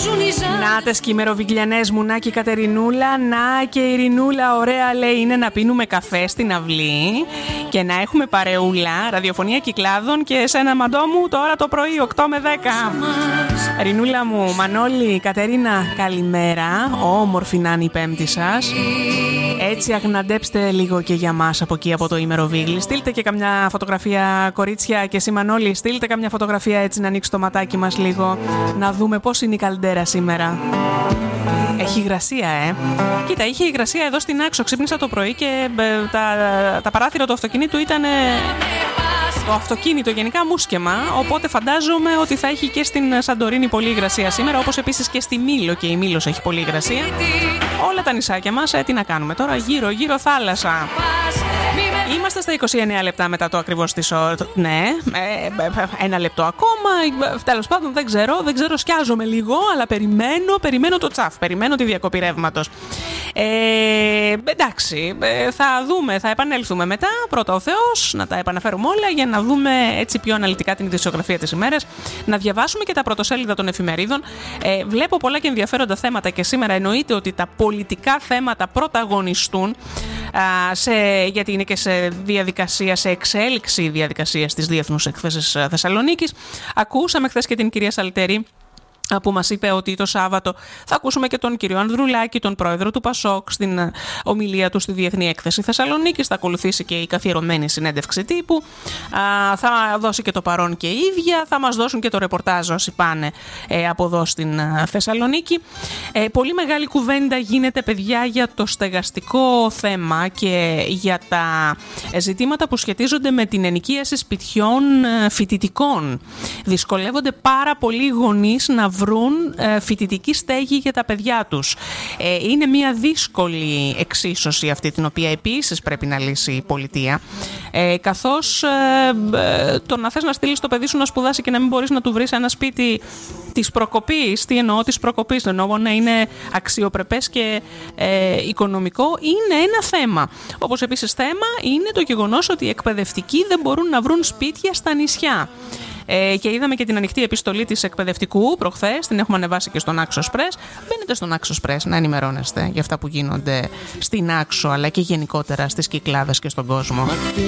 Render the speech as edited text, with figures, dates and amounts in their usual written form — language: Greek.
Νάτες και οι μεροβιγκλιανές μου, να και η Κατερινούλα, να και η Ειρηνούλα, ωραία λέει είναι να πίνουμε καφέ στην αυλή και να έχουμε παρεούλα, ραδιοφωνία Κυκλάδων και σε ένα μαντό μου τώρα το πρωί 8 με 10. Ειρηνούλα μου, Μανώλη, Κατερίνα, καλημέρα, όμορφη να είναι η Πέμπτη σας. Έτσι αγναντέψτε λίγο και για μας από εκεί από το ημεροβίγλι. Στείλτε και καμιά φωτογραφία, κορίτσια, και εσύ Μανώλη, στείλτε καμιά φωτογραφία έτσι να ανοίξει το ματάκι μας λίγο, να δούμε πώς είναι η καλντέρα σήμερα. Έχει υγρασία, Κοίτα, είχε υγρασία εδώ στην Άξο. Ξύπνησα το πρωί και τα παράθυρα του αυτοκινήτου ήταν... Το αυτοκίνητο γενικά μουσκεμα, οπότε φαντάζομαι ότι θα έχει και στην Σαντορίνη πολύ υγρασία σήμερα, όπως επίσης και στη Μήλο, και η Μήλος έχει πολύ υγρασία. Όλα τα νησάκια μας, τι να κάνουμε τώρα, γύρω θάλασσα. Είμαστε στα 29 λεπτά μετά το ακριβώς της ώρας. Ναι, ένα λεπτό ακόμα. Τέλος πάντων, δεν ξέρω, σκιάζομαι λίγο, αλλά περιμένω το τσαφ. Περιμένω τη διακοπή ρεύματος. Εντάξει, θα δούμε, θα επανέλθουμε μετά. Πρώτα ο Θεός, να τα επαναφέρουμε όλα για να δούμε έτσι πιο αναλυτικά την ειδησιογραφία της ημέρας. Να διαβάσουμε και τα πρωτοσέλιδα των εφημερίδων. Βλέπω πολλά και ενδιαφέροντα θέματα και σήμερα εννοείται ότι τα πολιτικά θέματα πρωταγωνιστούν. Γιατί είναι και σε εξέλιξη διαδικασία στις Διεθνούς Εκθέσεις Θεσσαλονίκης. Ακούσαμε χθες και την κυρία Σαλτερή, που μας είπε ότι το Σάββατο θα ακούσουμε και τον κύριο Ανδρουλάκη, τον πρόεδρο του ΠΑΣΟΚ, στην ομιλία του στη Διεθνή Έκθεση Θεσσαλονίκης. Θα ακολουθήσει και η καθιερωμένη συνέντευξη τύπου. Θα δώσει και το παρόν και η ίδια. Θα μας δώσουν και το ρεπορτάζ όσοι πάνε από εδώ στην Θεσσαλονίκη. Πολύ μεγάλη κουβέντα γίνεται, παιδιά, για το στεγαστικό θέμα και για τα ζητήματα που σχετίζονται με την ενοικίαση σπιτιών φοιτητικών. Δυσκολεύονται πάρα πολλοί γονείς να βρουν φοιτητική στέγη για τα παιδιά τους. Είναι μια δύσκολη εξίσωση αυτή, την οποία επίσης πρέπει να λύσει η πολιτεία, καθώς το να θες να στείλεις το παιδί σου να σπουδάσει και να μην μπορείς να του βρεις ένα σπίτι της προκοπής, τι εννοώ της προκοπής, εννοώ να είναι αξιοπρεπές και οικονομικό, είναι ένα θέμα. Όπως επίσης θέμα είναι το γεγονός ότι οι εκπαιδευτικοί δεν μπορούν να βρουν σπίτια στα νησιά. Και είδαμε και την ανοιχτή επιστολή της εκπαιδευτικού προχθές, την έχουμε ανεβάσει και στον Άξο Express. Μπαίνετε στον Άξο Express να ενημερώνεστε για αυτά που γίνονται στην Άξο, αλλά και γενικότερα στις Κυκλάδες και στον κόσμο.